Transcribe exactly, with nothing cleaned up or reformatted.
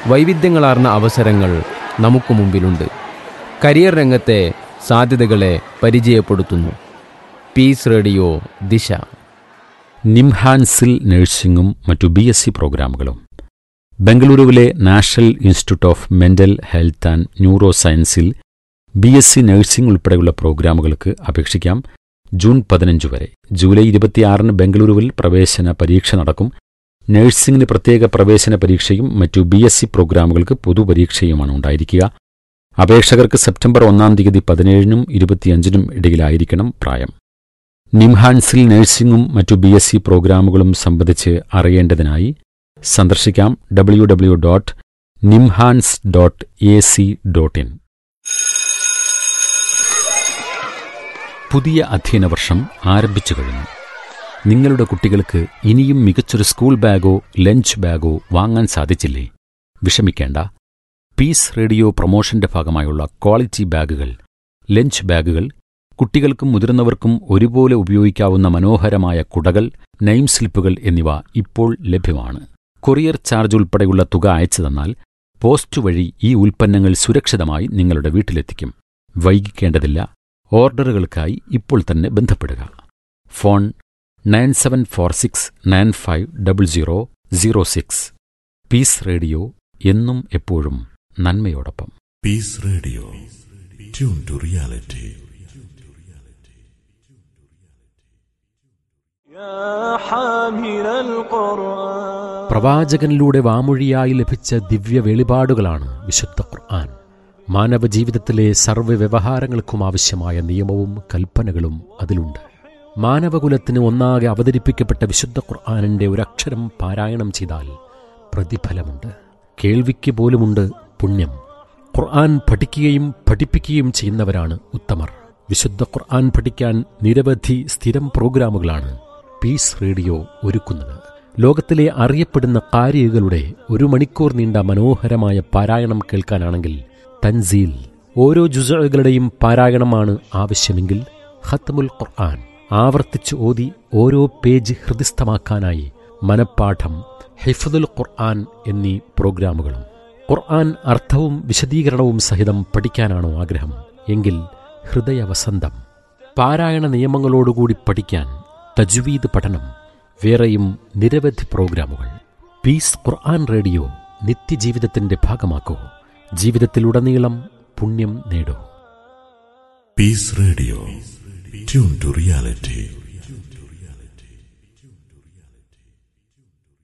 വൈവിധ്യങ്ങളാർന്ന അവസരങ്ങൾ നമുക്ക് മുമ്പിലുണ്ട്. കരിയർ രംഗത്തെ സാധ്യതകളെ പരിചയപ്പെടുത്തുന്നു. പീസ് റേഡിയോ ദിശ. നിംഹാൻസിൽ നഴ്സിംഗും മറ്റു ബി എസ് സി പ്രോഗ്രാമുകളും. ബംഗളൂരുവിലെ national institute of mental health and neuro സയൻസിൽ ബി എസ് സി നഴ്സിംഗ് ഉൾപ്പെടെയുള്ള പ്രോഗ്രാമുകൾക്ക് അപേക്ഷിക്കാം. ജൂൺ പതിനഞ്ച് വരെ. ജൂലൈ ഇരുപത്തിയാറിന് ബംഗളൂരുവിൽ പ്രവേശന പരീക്ഷ നടക്കും. നഴ്സിംഗിന് പ്രത്യേക പ്രവേശന പരീക്ഷയും മറ്റു ബി എസ് സി പ്രോഗ്രാമുകൾക്ക് പൊതുപരീക്ഷയുമാണ് ഉണ്ടായിരിക്കുക. അപേക്ഷകർക്ക് സെപ്റ്റംബർ ഒന്നാം തീയതി പതിനേഴിനും ഇരുപത്തിയഞ്ചിനും ഇടയിലായിരിക്കണം പ്രായം. നിംഹാൻസിൽ നഴ്സിംഗും മറ്റു ബി എസ് സി പ്രോഗ്രാമുകളും സംബന്ധിച്ച് അറിയേണ്ടതിനായി സന്ദർശിക്കാം W W dot NIMHANS dot A C dot in. പുതിയ അധ്യയന വർഷം ആരംഭിച്ചു കഴിഞ്ഞു. നിങ്ങളുടെ കുട്ടികൾക്ക് ഇനിയും മികച്ചൊരു സ്കൂൾ ബാഗോ ലഞ്ച് ബാഗോ വാങ്ങാൻ സാധിച്ചില്ലേ? വിഷമിക്കേണ്ട. പീസ് റേഡിയോ പ്രൊമോഷന്റെ ഭാഗമായുള്ള ക്വാളിറ്റി ബാഗുകൾ, ലഞ്ച് ബാഗുകൾ, കുട്ടികൾക്കും മുതിർന്നവർക്കും ഒരുപോലെ ഉപയോഗിക്കാവുന്ന മനോഹരമായ കുടകൾ, നെയിം സ്ലിപ്പുകൾ എന്നിവ ഇപ്പോൾ ലഭ്യമാണ്. കൊറിയർ ചാർജ് ഉൾപ്പെടെയുള്ള തുക അയച്ചു തന്നാൽ പോസ്റ്റ് വഴി ഈ ഉൽപ്പന്നങ്ങൾ സുരക്ഷിതമായി നിങ്ങളുടെ വീട്ടിലെത്തിക്കും. വൈകിക്കേണ്ടതില്ല. ഓർഡറുകൾക്കായി ഇപ്പോൾ തന്നെ ബന്ധപ്പെടുക. Phone nine seven four six nine five double zero zero six. Piece radio എന്നും എപ്പോഴും നന്മയോടൊപ്പം. Piece radio, tune to reality. പ്രവാചകനിലൂടെ വാമൊഴിയായി ലഭിച്ച ദിവ്യ വെളിപാടുകളാണ് വിശുദ്ധ ഖുർആൻ. മാനവജീവിതത്തിലെ സർവ്വ വ്യവഹാരങ്ങൾക്കും ആവശ്യമായ നിയമവും കൽപ്പനകളും അതിലുണ്ട്. മാനവകുലത്തിന് ഒന്നാകെ അവതരിപ്പിക്കപ്പെട്ട വിശുദ്ധ ഖുർആനിന്റെ ഒരക്ഷരം പാരായണം ചെയ്താൽ പ്രതിഫലമുണ്ട്. കേൾവിക്ക് പോലുമുണ്ട് പുണ്യം. ഖുർആൻ പഠിക്കുകയും പഠിപ്പിക്കുകയും ചെയ്യുന്നവരാണ് ഉത്തമർ. വിശുദ്ധ ഖുർആൻ പഠിക്കാൻ നിരവധി സ്ഥിരം പ്രോഗ്രാമുകളാണ് പീസ് റേഡിയോ ഒരുക്കുന്നത്. ലോകത്തിലെ അറിയപ്പെടുന്ന ഖാരികളുടെ ഒരു മണിക്കൂർ നീണ്ട മനോഹരമായ പാരായണം കേൾക്കാനാണെങ്കിൽ തൻസീൽ, ഓരോ ജുസുകളുടെയും പാരായണമാണ് ആവശ്യമെങ്കിൽ ഖത്മുൽ ഖുർആൻ, ആവർത്തിച്ച് ഓതി ഓരോ പേജ് ഹൃദിസ്ഥമാക്കാനായി മനപ്പാഠം, ഹിഫ്ദുൽ ഖുർആൻ എന്നീ പ്രോഗ്രാമുകളും. ഖുർആൻ അർത്ഥവും വിശദീകരണവും സഹിതം പഠിക്കാനാണോ ആഗ്രഹം? എങ്കിൽ ഹൃദയവസന്തം, പാരായണ നിയമങ്ങളോടുകൂടി പഠിക്കാൻ തജ്വീദ് പഠനം, വേറെയും നിരവധി പ്രോഗ്രാമുകൾ. പീസ് ഖുർആൻ റേഡിയോ നിത്യജീവിതത്തിന്റെ ഭാഗമാക്കൂ. ജീവിതത്തിലുടനീളം പുണ്യം നേടൂ. Piece radio, tune to reality.